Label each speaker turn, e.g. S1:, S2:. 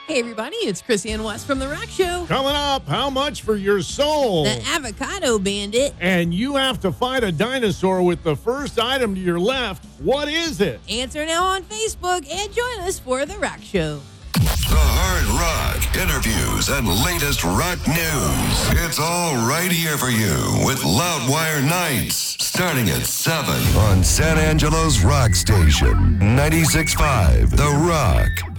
S1: Hey, everybody, it's Chrissy and Wes from The Rock Show.
S2: Coming up, how much for your soul?
S1: The Avocado Bandit.
S2: And you have to fight a dinosaur with the first item to your left. What is it?
S1: Answer now on Facebook and join us for The Rock Show.
S3: The hard rock, interviews, and latest rock news. It's all right here for you with Loudwire Nights, starting at 7 on San Angelo's rock station, 96.5 The Rock.